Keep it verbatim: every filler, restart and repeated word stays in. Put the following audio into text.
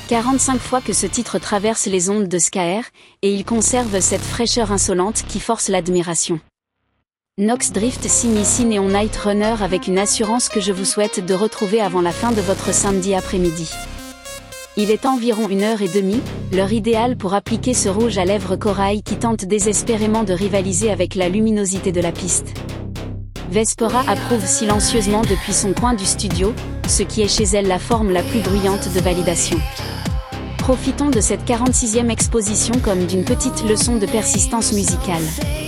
quarante-cinq fois que ce titre traverse les ondes de Ska-Air, et il conserve cette fraîcheur insolente qui force l'admiration. Nox Drift signe ici Neon Night Runner avec une assurance que je vous souhaite de retrouver avant la fin de votre samedi après-midi. Il est environ une heure et demie, l'heure idéale pour appliquer ce rouge à lèvres corail qui tente désespérément de rivaliser avec la luminosité de la piste. Vespera approuve silencieusement depuis son coin du studio, ce qui est chez elle la forme la plus bruyante de validation. Profitons de cette quarante-sixième exposition comme d'une petite leçon de persistance musicale.